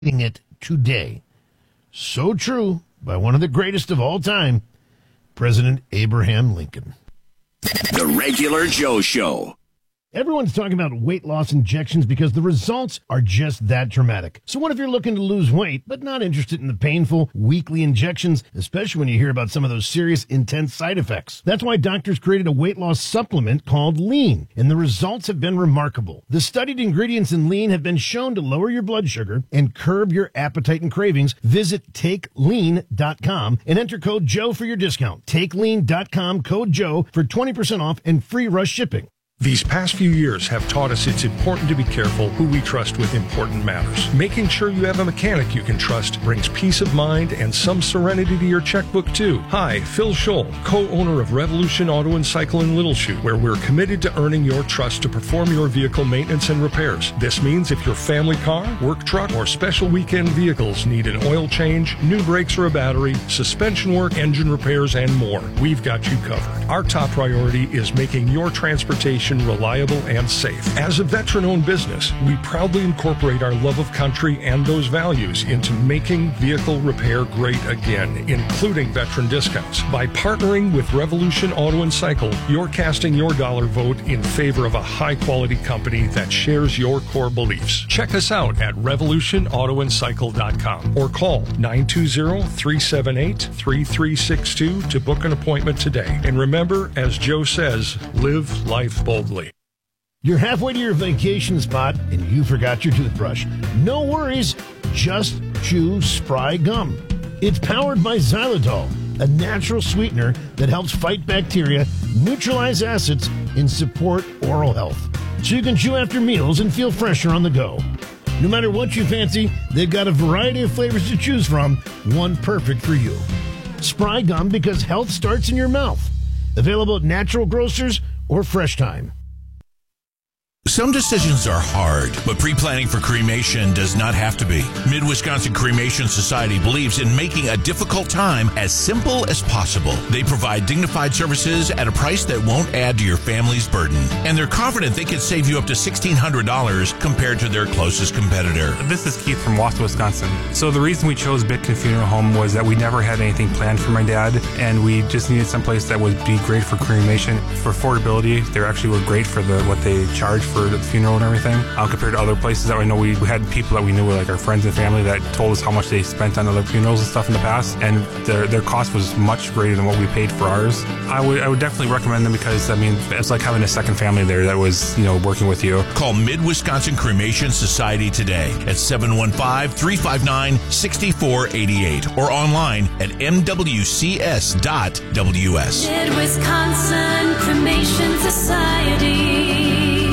it today. So true by one of the greatest of all time, President Abraham Lincoln. The Regular Joe Show. Everyone's talking about weight loss injections because the results are just that dramatic. So what if you're looking to lose weight, but not interested in the painful weekly injections, especially when you hear about some of those serious, intense side effects? That's why doctors created a weight loss supplement called Lean, and the results have been remarkable. The studied ingredients in Lean have been shown to lower your blood sugar and curb your appetite and cravings. Visit TakeLean.com and enter code Joe for your discount. TakeLean.com, code Joe for 20% off and free rush shipping. These past few years have taught us it's important to be careful who we trust with important matters. Making sure you have a mechanic you can trust brings peace of mind and some serenity to your checkbook, too. Hi, Phil Scholl, co-owner of Revolution Auto and Cycle in Little Chute, where we're committed to earning your trust to perform your vehicle maintenance and repairs. This means if your family car, work truck, or special weekend vehicles need an oil change, new brakes or a battery, suspension work, engine repairs, and more, we've got you covered. Our top priority is making your transportation reliable and safe. As a veteran-owned business, we proudly incorporate our love of country and those values into making vehicle repair great again, including veteran discounts. By partnering with Revolution Auto and Cycle, you're casting your dollar vote in favor of a high-quality company that shares your core beliefs. Check us out at revolutionautoandcycle.com or call 920-378-3362 to book an appointment today. And remember, as Joe says, live life boldly. You're halfway to your vacation spot and you forgot your toothbrush. No worries, just chew Spry Gum. It's powered by xylitol, a natural sweetener that helps fight bacteria, neutralize acids, and support oral health. So you can chew after meals and feel fresher on the go. No matter what you fancy, they've got a variety of flavors to choose from, one perfect for you. Spry Gum, because health starts in your mouth. Available at natural grocers or Fresh Time. Some decisions are hard, but pre-planning for cremation does not have to be. Mid-Wisconsin Cremation Society believes in making a difficult time as simple as possible. They provide dignified services at a price that won't add to your family's burden. And they're confident they could save you up to $1,600 compared to their closest competitor. This is Keith from Wausau, Wisconsin. So the reason we chose Bitkin Funeral Home was that we never had anything planned for my dad, and we just needed someplace that would be great for cremation. For affordability, they actually were great for what they charge for the funeral and everything, compared to other places that I know we had people that we knew were like our friends and family that told us how much they spent on other funerals and stuff in the past, and their cost was much greater than what we paid for ours. I would definitely recommend them because, I mean, it's like having a second family there that was, working with you. Call Mid-Wisconsin Cremation Society today at 715-359-6488 or online at mwcs.ws. Mid-Wisconsin Cremation Society.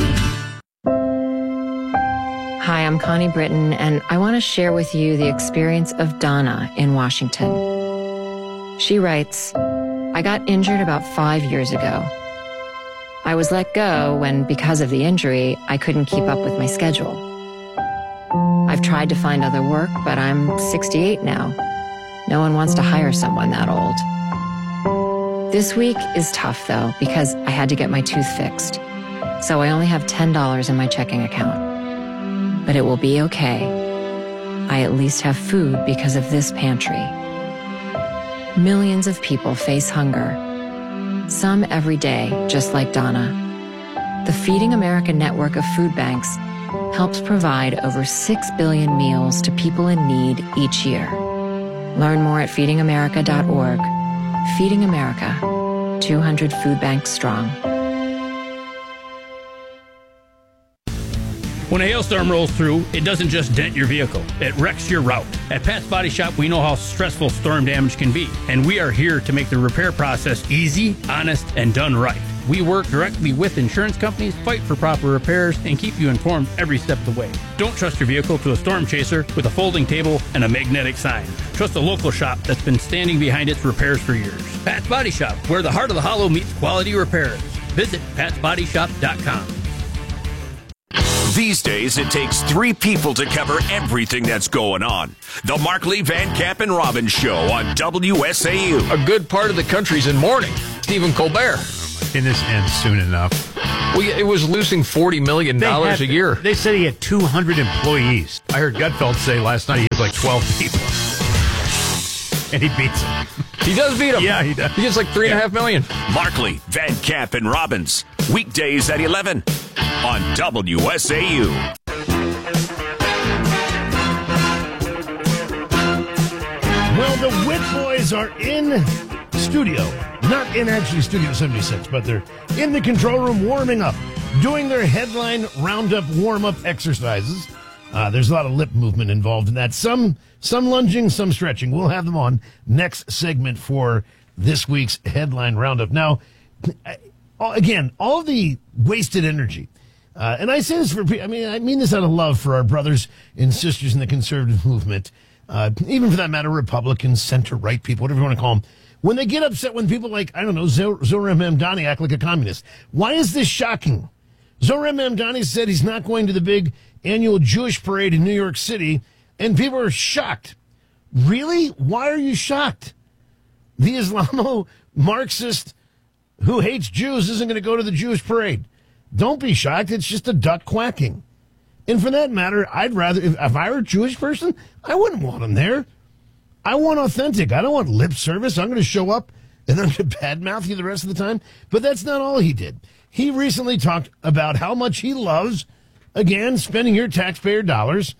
Hi, I'm Connie Britton, and I want to share with you the experience of Donna in Washington. She writes, I got injured about 5 years ago. I was let go when, because of the injury, I couldn't keep up with my schedule. I've tried to find other work, but I'm 68 now. No one wants to hire someone that old. This week is tough, though, because I had to get my tooth fixed. So I only have $10 in my checking account. But it will be okay. I at least have food because of this pantry. Millions of people face hunger. Some every day, just like Donna. The Feeding America network of food banks helps provide over 6 billion meals to people in need each year. Learn more at feedingamerica.org. Feeding America, 200 food banks strong. When a hailstorm rolls through, it doesn't just dent your vehicle, it wrecks your route. At Pat's Body Shop, we know how stressful storm damage can be, and we are here to make the repair process easy, honest, and done right. We work directly with insurance companies, fight for proper repairs, and keep you informed every step of the way. Don't trust your vehicle to a storm chaser with a folding table and a magnetic sign. Trust a local shop that's been standing behind its repairs for years. Pat's Body Shop, where the heart of the hollow meets quality repairs. Visit patsbodyshop.com. These days, it takes 3 people to cover everything that's going on. The Markley, Van Camp, and Robbins Show on WSAU. A good part of the country's in mourning. Stephen Colbert. Can this end soon enough? Well, it was losing $40 million a year. They said he had 200 employees. I heard Gutfeld say last night he has like 12 people. And he beats them. He does beat them. Yeah, he does. He gets like $3.5 million. Markley, Van Camp, and Robbins. Weekdays at 11 on WSAU. Well, the Wit Boys are in studio. Not in actually Studio 76, but they're in the control room warming up, doing their headline roundup warm-up exercises. There's a lot of lip movement involved in that. Some lunging, some stretching. We'll have them on next segment for this week's headline roundup. Now, again, all the wasted energy. And I say this I mean this out of love for our brothers and sisters in the conservative movement. Even for that matter, Republicans, center-right people, whatever you want to call them, when they get upset when people like, I don't know, Zohran Mamdani act like a communist. Why is this shocking? Zohran Mamdani said he's not going to the big annual Jewish parade in New York City, and people are shocked. Really? Why are you shocked? The Islamo-Marxist who hates Jews isn't going to go to the Jewish parade. Don't be shocked. It's just a duck quacking. And for that matter, I'd rather, if I were a Jewish person, I wouldn't want him there. I want authentic. I don't want lip service. I'm going to show up and I'm going to badmouth you the rest of the time. But that's not all he did. He recently talked about how much he loves, again, spending your taxpayer dollars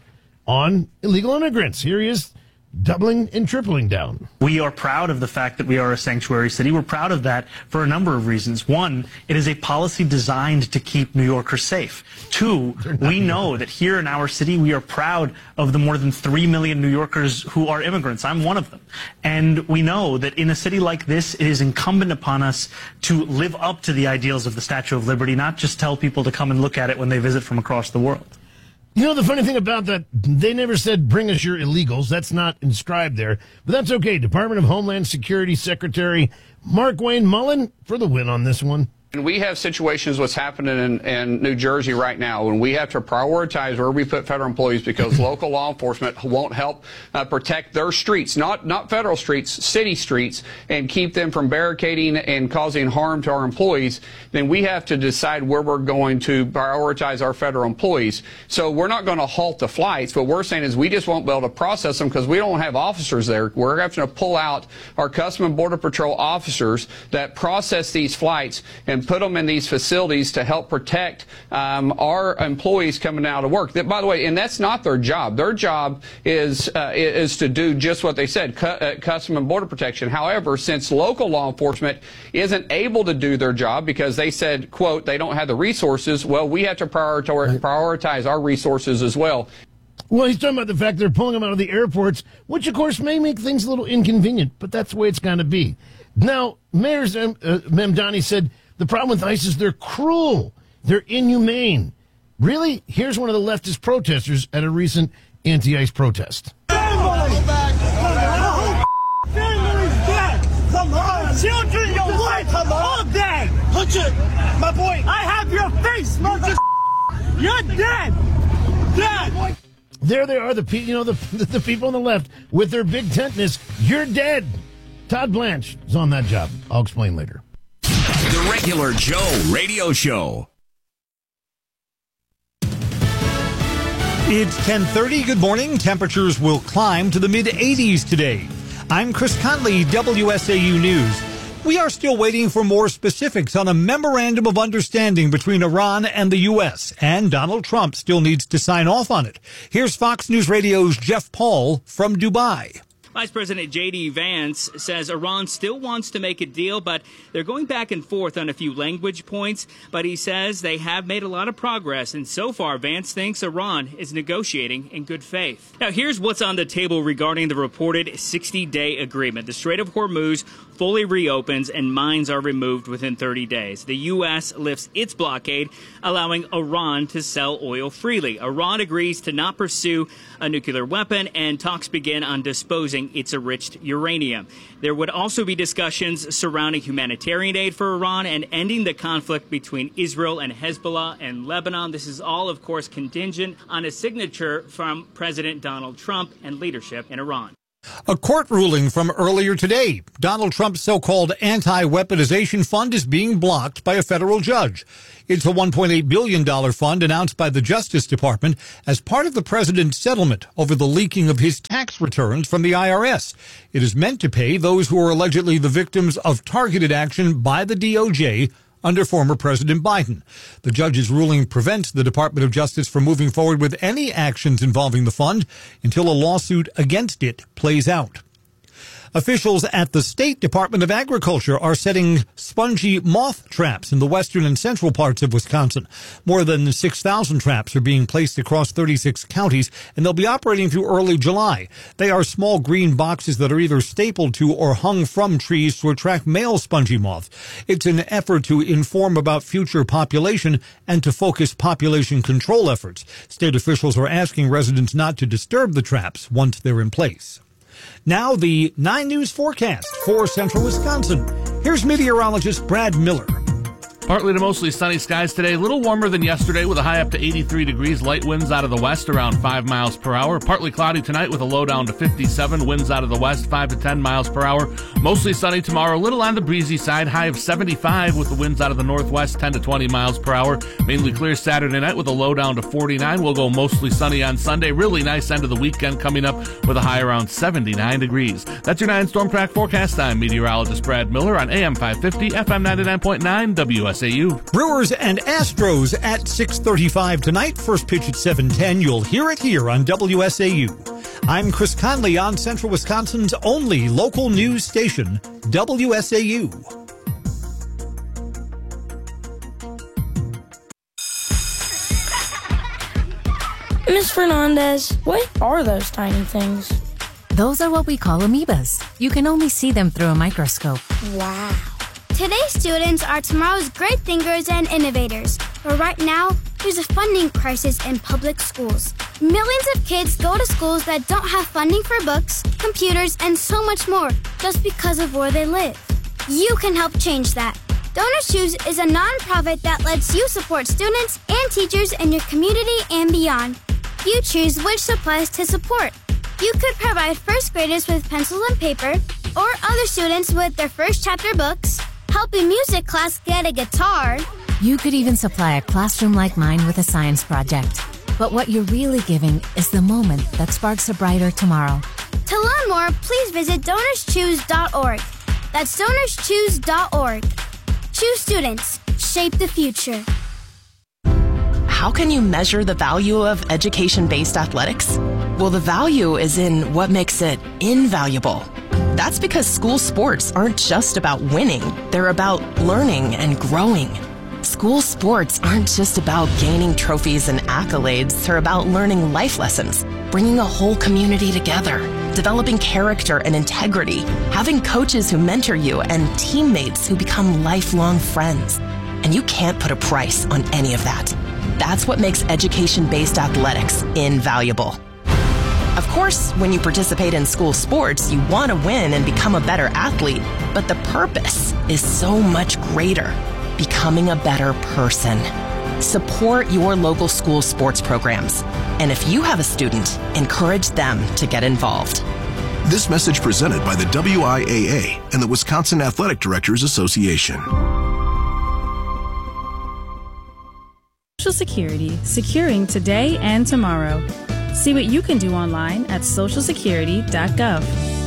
on illegal immigrants. Here he is, doubling and tripling down. We are proud of the fact that we are a sanctuary city. We're proud of that for a number of reasons. One, it is a policy designed to keep New Yorkers safe. Two, we know that here in our city, we are proud of the more than 3 million New Yorkers who are immigrants. I'm one of them. And we know that in a city like this, it is incumbent upon us to live up to the ideals of the Statue of Liberty, not just tell people to come and look at it when they visit from across the world. You know, the funny thing about that, they never said, bring us your illegals. That's not inscribed there. But that's okay. Department of Homeland Security Secretary Markwayne Mullin for the win on this one. And we have situations what's happening in New Jersey right now when we have to prioritize where we put federal employees because local law enforcement won't help protect their streets, not federal streets, city streets, and keep them from barricading and causing harm to our employees. Then we have to decide where we're going to prioritize our federal employees. So we're not going to halt the flights. What we're saying is we just won't be able to process them because we don't have officers there. We're having to pull out our Customs and Border Patrol officers that process these flights and put them in these facilities to help protect our employees coming out of work. By the way, and that's not their job. Their job is to do just what they said, Customs and Border Protection. However, since local law enforcement isn't able to do their job because they said, quote, they don't have the resources, well, we have to prioritize our resources as well. Well, he's talking about the fact they're pulling them out of the airports, which, of course, may make things a little inconvenient, but that's the way it's going to be. Now, Mayor Mamdani said the problem with ICE is they're cruel. They're inhumane. Really? Here's one of the leftist protesters at a recent anti-ICE protest. Family's dead. Come on. Children, your wife, all dead. My boy, I have your face, mother. You're dead. Dead. There they are, the people on the left with their big tentness. You're dead. Todd Blanche is on that job. I'll explain later. The Regular Joe Radio Show. It's 10:30. Good morning. Temperatures will climb to the mid-80s today. I'm Chris Conley, WSAU News. We are still waiting for more specifics on a memorandum of understanding between Iran and the U.S., and Donald Trump still needs to sign off on it. Here's Fox News Radio's Jeff Paul from Dubai. Vice President J.D. Vance says Iran still wants to make a deal, but they're going back and forth on a few language points. But he says they have made a lot of progress, and so far Vance thinks Iran is negotiating in good faith. Now, here's what's on the table regarding the reported 60-day agreement. The Strait of Hormuz fully reopens and mines are removed within 30 days. The U.S. lifts its blockade, allowing Iran to sell oil freely. Iran agrees to not pursue a nuclear weapon, and talks begin on disposing its enriched uranium. There would also be discussions surrounding humanitarian aid for Iran and ending the conflict between Israel and Hezbollah and Lebanon. This is all, of course, contingent on a signature from President Donald Trump and leadership in Iran. A court ruling from earlier today. Donald Trump's so-called anti-weaponization fund is being blocked by a federal judge. It's a $1.8 billion fund announced by the Justice Department as part of the president's settlement over the leaking of his tax returns from the IRS. It is meant to pay those who are allegedly the victims of targeted action by the DOJ under former President Biden. The judge's ruling prevents the Department of Justice from moving forward with any actions involving the fund until a lawsuit against it plays out. Officials at the State Department of Agriculture are setting spongy moth traps in the western and central parts of Wisconsin. More than 6,000 traps are being placed across 36 counties, and they'll be operating through early July. They are small green boxes that are either stapled to or hung from trees to attract male spongy moths. It's an effort to inform about future population and to focus population control efforts. State officials are asking residents not to disturb the traps once they're in place. Now the 9 News forecast for central Wisconsin. Here's meteorologist Brad Miller. Partly to mostly sunny skies today. A little warmer than yesterday with a high up to 83 degrees. Light winds out of the west around 5 miles per hour. Partly cloudy tonight with a low down to 57. Winds out of the west 5 to 10 miles per hour. Mostly sunny tomorrow. A little on the breezy side. High of 75 with the winds out of the northwest 10 to 20 miles per hour. Mainly clear Saturday night with a low down to 49. We'll go mostly sunny on Sunday. Really nice end of the weekend coming up with a high around 79 degrees. That's your 9 Storm Track forecast. I'm meteorologist Brad Miller on AM 550, FM 99.9, WSAU. Brewers and Astros at 6:35 tonight. First pitch at 7:10. You'll hear it here on WSAU. I'm Chris Conley on Central Wisconsin's only local news station, WSAU. Ms. Fernandez, what are those tiny things? Those are what we call amoebas. You can only see them through a microscope. Wow. Today's students are tomorrow's great thinkers and innovators. But right now, there's a funding crisis in public schools. Millions of kids go to schools that don't have funding for books, computers, and so much more just because of where they live. You can help change that. Donors Choose is a nonprofit that lets you support students and teachers in your community and beyond. You choose which supplies to support. You could provide first graders with pencils and paper, or other students with their first chapter books, help a music class get a guitar. You could even supply a classroom like mine with a science project. But what you're really giving is the moment that sparks a brighter tomorrow. To learn more, please visit DonorsChoose.org. That's DonorsChoose.org. Choose students. Shape the future. How can you measure the value of education-based athletics? Well, the value is in what makes it invaluable. That's because school sports aren't just about winning. They're about learning and growing. School sports aren't just about gaining trophies and accolades. They're about learning life lessons, bringing a whole community together, developing character and integrity, having coaches who mentor you, and teammates who become lifelong friends. And you can't put a price on any of that. That's what makes education-based athletics invaluable. Of course, when you participate in school sports, you want to win and become a better athlete, but the purpose is so much greater, becoming a better person. Support your local school sports programs. And if you have a student, encourage them to get involved. This message presented by the WIAA and the Wisconsin Athletic Directors Association. Social Security, securing today and tomorrow. See what you can do online at socialsecurity.gov.